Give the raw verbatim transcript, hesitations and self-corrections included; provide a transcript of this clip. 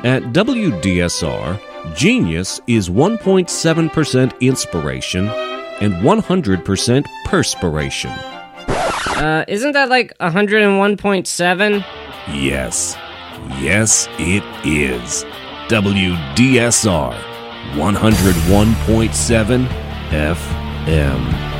At W D S R, genius is one point seven percent inspiration and one hundred percent perspiration. Uh, isn't that like one hundred one point seven? Yes. Yes, it is. W D S R, one hundred one point seven F M.